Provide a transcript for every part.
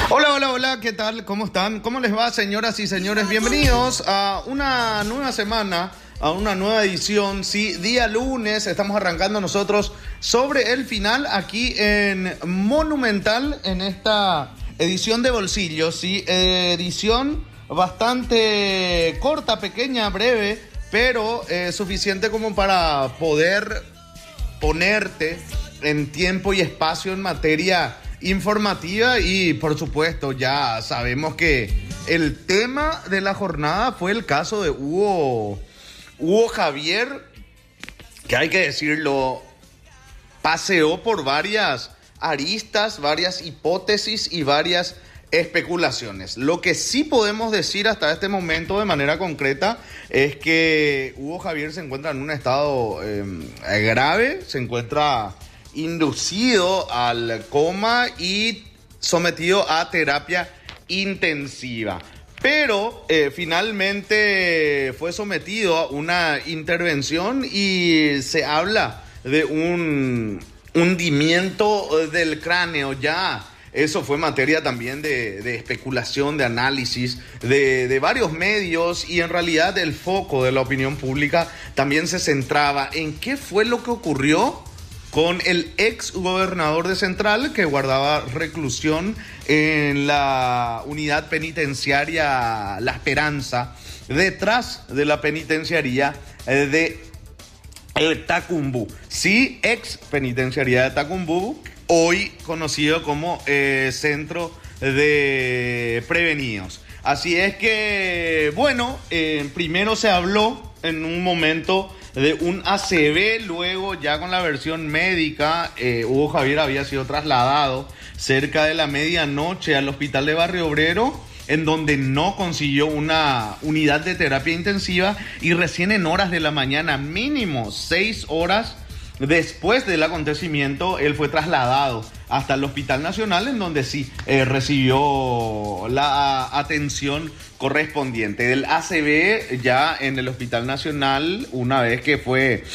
Hola, hola, hola, ¿qué tal? ¿Cómo están? ¿Cómo les va, señoras y señores? Bienvenidos a una nueva semana, a una nueva edición. Sí, día lunes, estamos arrancando nosotros sobre el final aquí en Monumental, en esta edición de bolsillo, sí, edición bastante corta, pequeña, breve, pero suficiente como para poder ponerte en tiempo y espacio en materia informativa. Y por supuesto ya sabemos que el tema de la jornada fue el caso de Hugo Javier, que hay que decirlo, paseó por varias aristas, varias hipótesis y varias especulaciones. Lo que sí podemos decir hasta este momento de manera concreta es que Hugo Javier se encuentra en un estado grave, se encuentra inducido al coma y sometido a terapia intensiva. Pero finalmente fue sometido a una intervención y se habla de un hundimiento del cráneo ya. Eso fue materia también de especulación, de análisis, de varios medios, y en realidad el foco de la opinión pública también se centraba en qué fue lo que ocurrió con el ex gobernador de Central, que guardaba reclusión en la unidad penitenciaria La Esperanza, detrás de la penitenciaría de Tacumbú. Sí, ex penitenciaría de Tacumbú, hoy conocido como Centro de Prevenidos. Así es que, bueno, primero se habló en un momento de un ACV, luego ya con la versión médica, Hugo Javier había sido trasladado cerca de la medianoche al hospital de Barrio Obrero, en donde no consiguió una unidad de terapia intensiva, y recién en horas de la mañana, mínimo 6 horas después del acontecimiento, él fue trasladado hasta el Hospital Nacional, en donde sí recibió la atención correspondiente. Del ACV ya en el Hospital Nacional, una vez que fue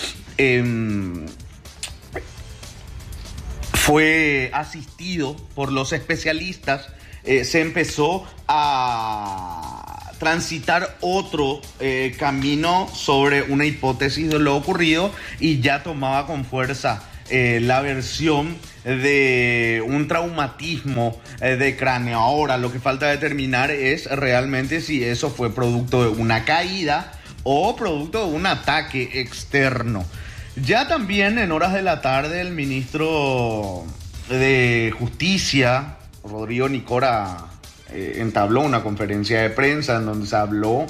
asistido por los especialistas, se empezó a transitar otro camino sobre una hipótesis de lo ocurrido, y ya tomaba con fuerza la versión de un traumatismo de cráneo. Ahora lo que falta determinar es realmente si eso fue producto de una caída o producto de un ataque externo. Ya también en horas de la tarde el ministro de Justicia, Rodrigo Nicora, entabló una conferencia de prensa en donde se habló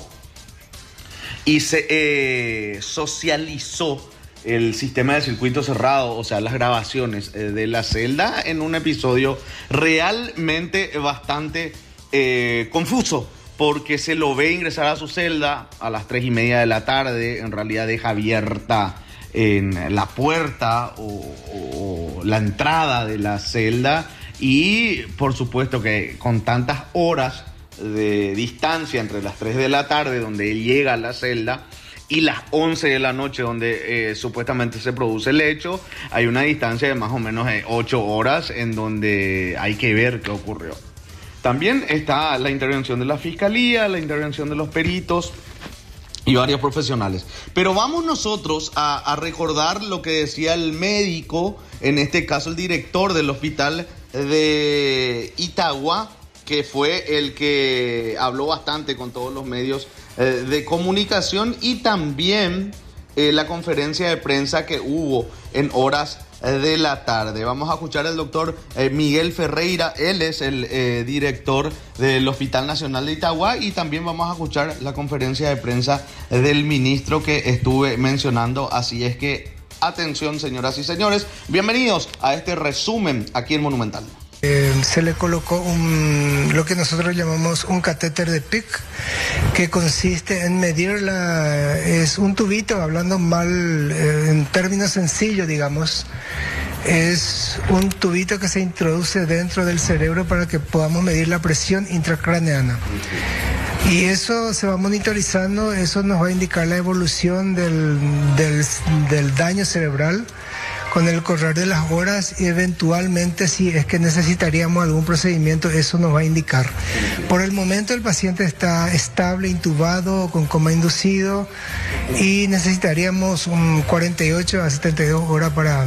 y se socializó el sistema de circuito cerrado, o sea, las grabaciones de la celda, en un episodio realmente bastante confuso, porque se lo ve ingresar a su celda a las 3:30 de la tarde, en realidad deja abierta en la puerta o la entrada de la celda, y por supuesto que con tantas horas de distancia entre las 3 de la tarde, donde él llega a la celda, y las 11 de la noche, donde supuestamente se produce el hecho, hay una distancia de más o menos 8 horas en donde hay que ver qué ocurrió. También está la intervención de la Fiscalía, la intervención de los peritos y varios profesionales. Pero vamos nosotros a recordar lo que decía el médico, en este caso el director del hospital de Itagua, que fue el que habló bastante con todos los medios de comunicación, y también la conferencia de prensa que hubo en horas de la tarde. Vamos a escuchar al doctor Miguel Ferreira, él es el director del Hospital Nacional de Itagua, y también vamos a escuchar la conferencia de prensa del ministro que estuve mencionando. Así es que atención, señoras y señores, bienvenidos a este resumen aquí en Monumental. Se le colocó lo que nosotros llamamos un catéter de PIC, que consiste en medir es un tubito, hablando mal, en términos sencillos, digamos, es un tubito que se introduce dentro del cerebro para que podamos medir la presión intracraneana. Y eso se va monitorizando, eso nos va a indicar la evolución del daño cerebral, con el correr de las horas y eventualmente si es que necesitaríamos algún procedimiento, eso nos va a indicar. Por el momento el paciente está estable, intubado, con coma inducido y necesitaríamos 48 a 72 horas para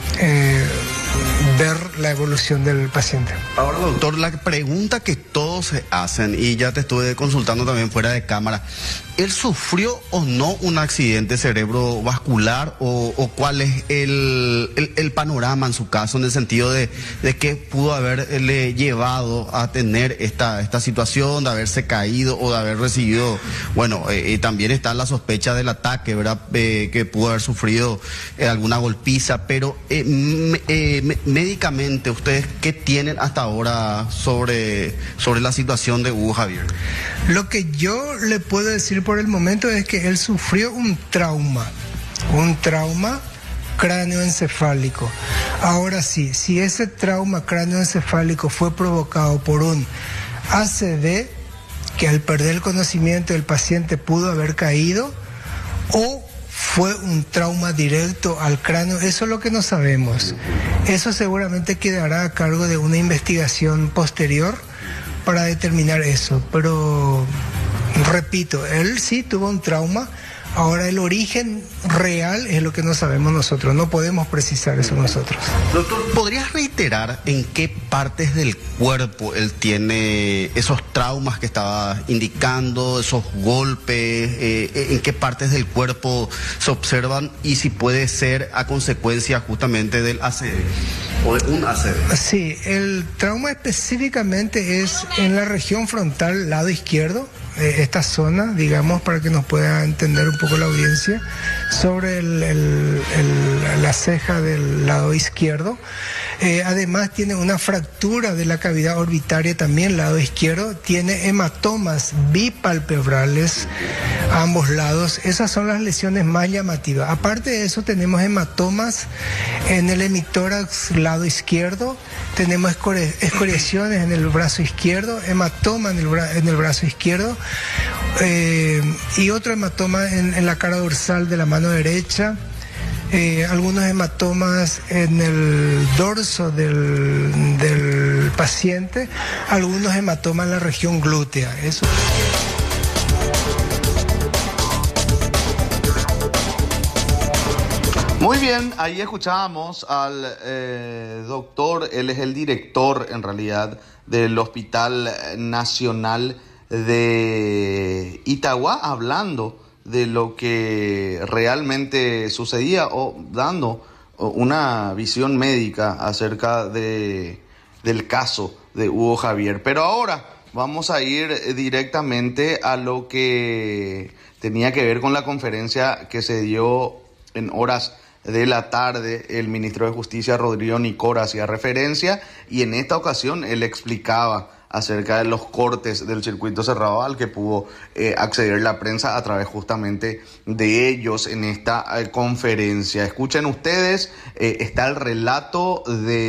ver la evolución del paciente. Ahora, doctor, la pregunta que todos se hacen, y ya te estuve consultando también fuera de cámara, ¿él sufrió o no un accidente cerebrovascular o cuál es el panorama en su caso, en el sentido de qué pudo haberle llevado a tener esta situación, de haberse caído o de haber recibido, bueno, también está la sospecha del ataque, ¿verdad? Que pudo haber sufrido alguna golpiza, pero médicamente, ¿ustedes qué tienen hasta ahora sobre la situación de Hugo Javier? Lo que yo le puedo decir por el momento es que él sufrió un trauma cráneoencefálico. Ahora sí, si ese trauma cráneoencefálico fue provocado por un ACV, que al perder el conocimiento el paciente pudo haber caído, o fue un trauma directo al cráneo, eso es lo que no sabemos. Eso seguramente quedará a cargo de una investigación posterior para determinar eso, pero repito, él sí tuvo un trauma. Ahora el origen real es lo que no sabemos nosotros, no podemos precisar eso nosotros. Doctor, ¿podrías reiterar en qué partes del cuerpo él tiene esos traumas que estaba indicando, esos golpes, en qué partes del cuerpo se observan y si puede ser a consecuencia justamente del ACV o de un ACV? Sí, el trauma específicamente es en la región frontal, lado izquierdo. Esta zona, digamos, para que nos pueda entender un poco la audiencia, sobre la ceja del lado izquierdo. Además tiene una fractura de la cavidad orbitaria también, lado izquierdo. Tiene hematomas bipalpebrales a ambos lados. Esas son las lesiones más llamativas. Aparte de eso, tenemos hematomas en el hemitórax lado izquierdo. Tenemos escoriaciones en el brazo izquierdo, hematoma en el brazo izquierdo, y otro hematoma en la cara dorsal de la mano derecha. Algunos hematomas en el dorso del paciente, algunos hematomas en la región glútea. Eso. Muy bien, ahí escuchábamos al doctor, él es el director en realidad del Hospital Nacional de Itagua, hablando de lo que realmente sucedía o dando una visión médica acerca del caso de Hugo Javier. Pero ahora vamos a ir directamente a lo que tenía que ver con la conferencia que se dio en horas de la tarde. El ministro de Justicia, Rodrigo Nicora, hacía referencia y en esta ocasión él explicaba acerca de los cortes del circuito cerrado al que pudo acceder la prensa a través justamente de ellos en esta conferencia. Escuchen ustedes, está el relato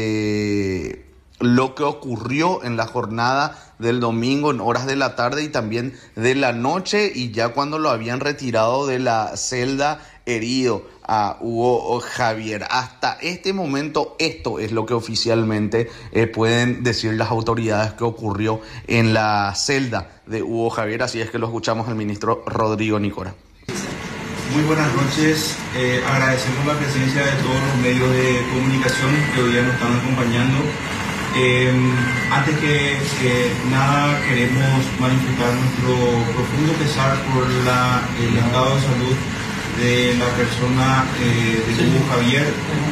de lo que ocurrió en la jornada del domingo en horas de la tarde y también de la noche, y ya cuando lo habían retirado de la celda herido a Hugo Javier. Hasta este momento esto es lo que oficialmente pueden decir las autoridades que ocurrió en la celda de Hugo Javier, así es que lo escuchamos al ministro Rodrigo Nicora. Muy buenas noches, agradecemos la presencia de todos los medios de comunicación que hoy día nos están acompañando. Antes que nada queremos manifestar nuestro profundo pesar por el estado de salud de la persona de Hugo Javier.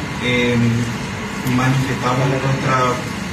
Manifestamos nuestra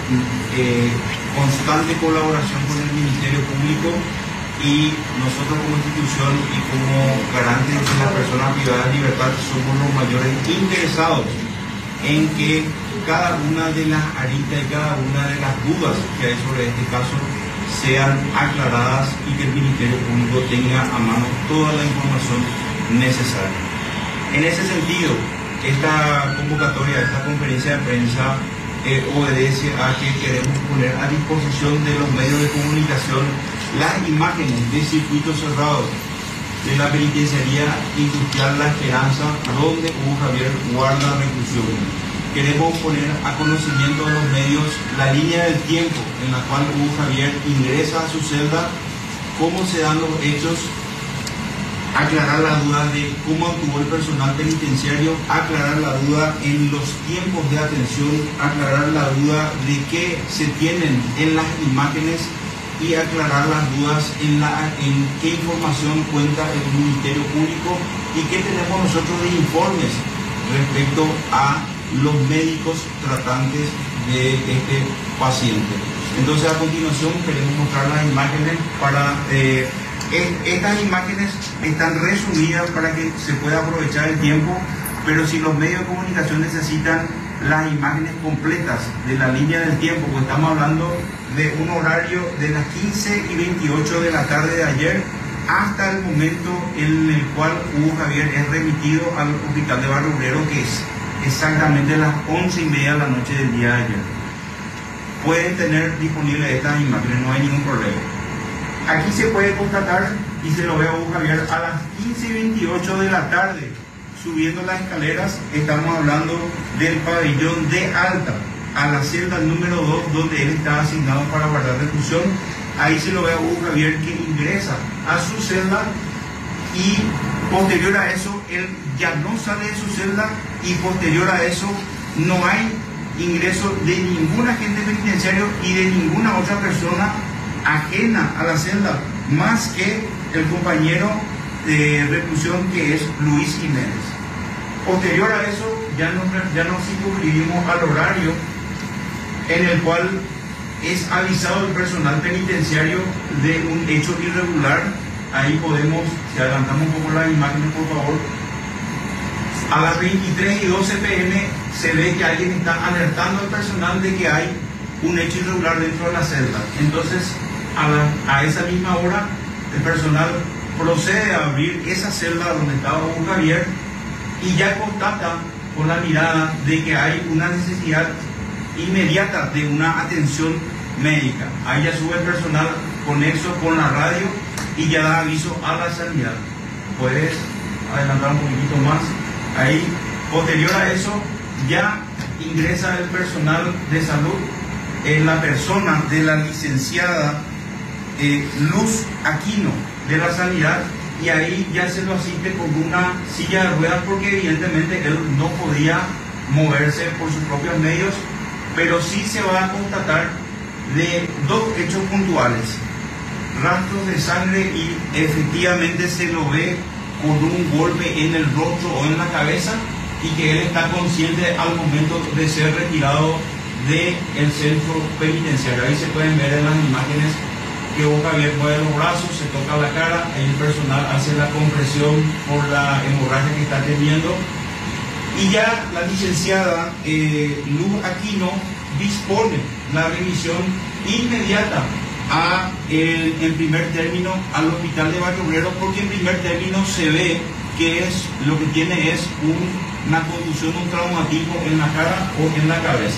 constante colaboración con el Ministerio Público y nosotros como institución y como garantes de las personas privadas de libertad somos los mayores interesados en que cada una de las aristas y cada una de las dudas que hay sobre este caso sean aclaradas y que el Ministerio Público tenga a mano toda la información necesaria. En ese sentido, esta convocatoria, esta conferencia de prensa obedece a que queremos poner a disposición de los medios de comunicación las imágenes de circuitos cerrados de la penitenciaría industrial La Esperanza, donde Hugo Javier guarda reclusión. Queremos poner a conocimiento de los medios la línea del tiempo en la cual Hugo Javier ingresa a su celda, cómo se dan los hechos, aclarar la duda de cómo actuó el personal penitenciario, aclarar la duda en los tiempos de atención, aclarar la duda de qué se tienen en las imágenes y aclarar las dudas en qué información cuenta el Ministerio Público y qué tenemos nosotros de informes respecto a los médicos tratantes de este paciente. Entonces, a continuación queremos mostrar las imágenes para... estas imágenes están resumidas para que se pueda aprovechar el tiempo, pero si los medios de comunicación necesitan las imágenes completas de la línea del tiempo, pues estamos hablando de un horario de las 15:28 de la tarde de ayer hasta el momento en el cual Hugo Javier es remitido al hospital de Barrio Obrero, que es exactamente las 11:30 de la noche del día de ayer. Pueden tener disponibles estas imágenes, no hay ningún problema. Aquí se puede constatar, y se lo ve a Hugo Javier, a las 15:28 de la tarde, subiendo las escaleras. Estamos hablando del pabellón de alta, a la celda número 2, donde él está asignado para guardar reclusión. Ahí se lo ve a Hugo Javier que ingresa a su celda y posterior a eso, él ya no sale de su celda y posterior a eso no hay ingreso de ningún agente penitenciario y de ninguna otra persona ajena a la celda, más que el compañero de reclusión que es Luis Jiménez. Posterior a eso ya nos circunscribimos al horario en el cual es avisado el personal penitenciario de un hecho irregular. Ahí podemos, si adelantamos un poco las imágenes por favor, a las 23:12 p.m. se ve que alguien está alertando al personal de que hay un hecho irregular dentro de la celda. Entonces, a esa misma hora, el personal procede a abrir esa celda donde estaba Hugo Javier y ya constata con la mirada de que hay una necesidad inmediata de una atención médica. Ahí ya sube el personal conexo con la radio y ya da aviso a la sanidad. Puedes adelantar un poquitito más. Ahí, posterior a eso, ya ingresa el personal de salud en la persona de la licenciada Luz Aquino de la Sanidad, y ahí ya se lo asiste con una silla de ruedas porque evidentemente él no podía moverse por sus propios medios, pero sí se va a constatar de dos hechos puntuales: rastros de sangre, y efectivamente se lo ve con un golpe en el rostro o en la cabeza, y que él está consciente al momento de ser retirado del centro penitenciario. Ahí se pueden ver en las imágenes que Hugo Javier mueve los brazos, se toca la cara, ahí el personal hace la compresión por la hemorragia que está teniendo, y ya la licenciada Luz Aquino dispone la remisión inmediata en primer término al hospital de Barrio Obrero, porque en primer término se ve que lo que tiene es una contusión, un traumatismo en la cara o en la cabeza.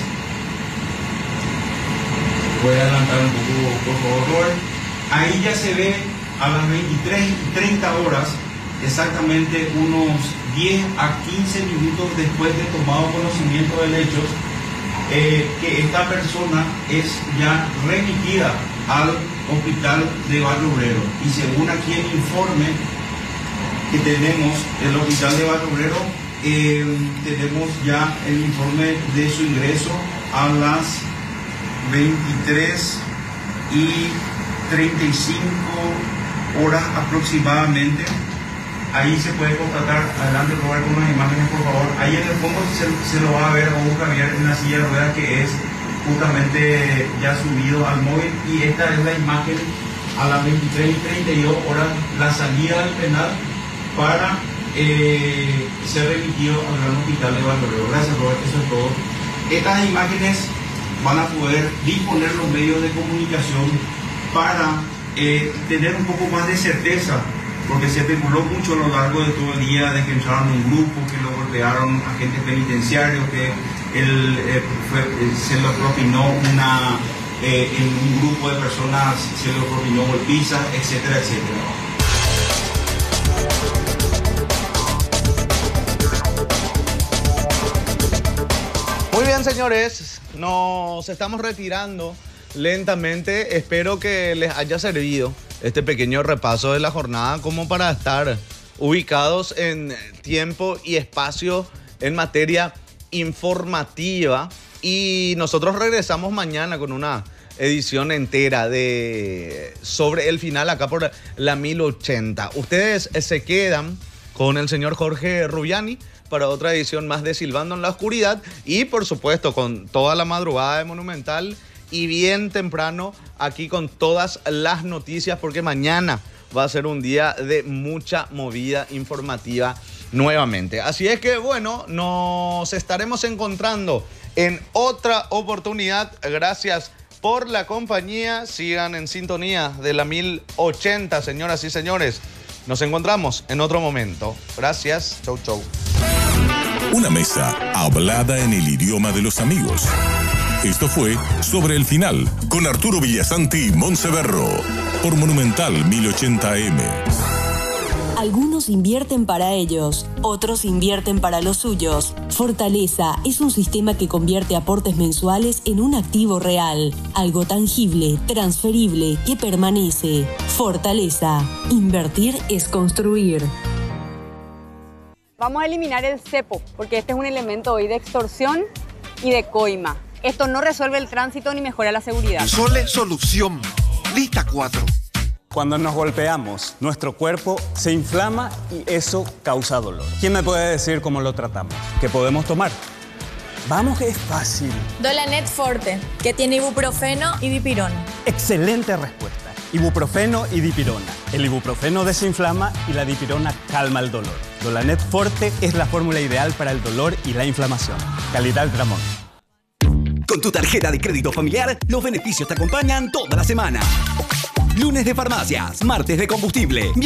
Voy a adelantar un poco, por favor, Robert. Ahí ya se ve a las 23:30, exactamente unos 10 a 15 minutos después de tomado conocimiento del hecho, que esta persona es ya remitida al hospital de Barrio Obrero. Y según aquí el informe que tenemos del hospital de Barrio Obrero, tenemos ya el informe de su ingreso a las 23:35 aproximadamente. Ahí se puede constatar, adelante Robert con unas imágenes por favor. Ahí en el fondo se lo va a ver a Hugo Javier en la silla de ruedas, que es justamente ya subido al móvil, y esta es la imagen a las 23:32, la salida del penal para ser remitido al Gran Hospital de Barrio Obrero. Gracias Robert, eso es todo. Estas imágenes van a poder disponer los medios de comunicación para tener un poco más de certeza, porque se especuló mucho a lo largo de todo el día de que entraron un grupo, que lo golpearon agentes penitenciarios, que se lo propinó en un grupo de personas, se lo propinó golpizas, etcétera, etcétera. Muy bien, señores, nos estamos retirando lentamente. Espero que les haya servido este pequeño repaso de la jornada como para estar ubicados en tiempo y espacio en materia informativa. Y nosotros regresamos mañana con una edición entera sobre el final acá por la 1080. Ustedes se quedan con el señor Jorge Rubiani para otra edición más de Silbando en la Oscuridad y por supuesto con toda la madrugada de Monumental y bien temprano aquí con todas las noticias, porque mañana va a ser un día de mucha movida informativa nuevamente. Así es que bueno, nos estaremos encontrando en otra oportunidad. Gracias por la compañía. Sigan en sintonía de la 1080, señoras y señores. Nos encontramos en otro momento. Gracias. Chau, chau. Una mesa hablada en el idioma de los amigos. Esto fue Sobre el Final con Arturo Villasanti y Montseverro por Monumental 1080M. Algunos invierten para ellos, otros invierten para los suyos. Fortaleza es un sistema que convierte aportes mensuales en un activo real, algo tangible, transferible, que permanece. Fortaleza. Invertir es construir. Vamos a eliminar el cepo, porque este es un elemento hoy de extorsión y de coima. Esto no resuelve el tránsito ni mejora la seguridad. Sole Solución. Lista 4. Cuando nos golpeamos, nuestro cuerpo se inflama y eso causa dolor. ¿Quién me puede decir cómo lo tratamos? ¿Qué podemos tomar? Vamos que es fácil. Dolanet Forte, que tiene ibuprofeno y dipirona. Excelente respuesta. Ibuprofeno y dipirona. El ibuprofeno desinflama y la dipirona calma el dolor. Dolanet Forte es la fórmula ideal para el dolor y la inflamación. Calidad Dramón. Con tu tarjeta de crédito familiar, los beneficios te acompañan toda la semana. Lunes de farmacias, martes de combustible.